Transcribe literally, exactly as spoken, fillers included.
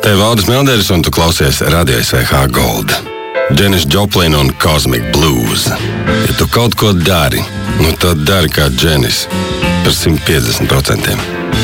Te Valdis Melderis un tu klausies Radio S V H Gold. Janis Joplin un Cosmic Blues. Ja tu kaut ko dari, nu tad dari kā Janis. Par simt piecdesmit procentiem.